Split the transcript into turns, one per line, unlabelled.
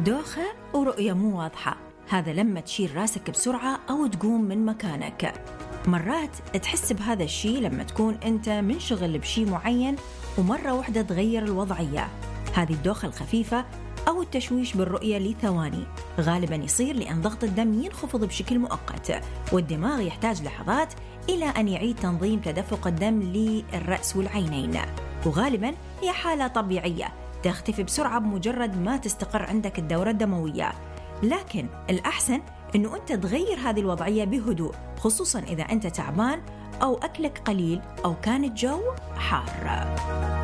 دوخة ورؤية مو واضحة، هذا لما تشيل راسك بسرعة أو تقوم من مكانك. مرات تحس بهذا الشيء لما تكون أنت منشغل بشيء معين ومرة واحدة تغير الوضعية. هذه الدوخة الخفيفة أو التشويش بالرؤية لثواني غالباً يصير لأن ضغط الدم ينخفض بشكل مؤقت، والدماغ يحتاج لحظات إلى أن يعيد تنظيم تدفق الدم للرأس والعينين. وغالباً هي حالة طبيعية تختفي بسرعة بمجرد ما تستقر عندك الدورة الدموية، لكن الأحسن أنه أنت تغير هذه الوضعية بهدوء، خصوصاً إذا أنت تعبان أو أكلك قليل أو كان الجو حار.